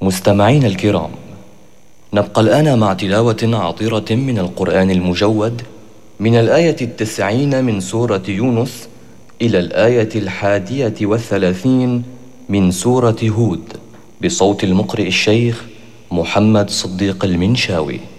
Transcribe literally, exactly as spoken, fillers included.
مستمعين الكرام، نبقى الآن مع تلاوة عطرة من القرآن المجود من الآية التسعين من سورة يونس إلى الآية الحادية والثلاثين من سورة هود بصوت المقرئ الشيخ محمد صديق المنشاوي.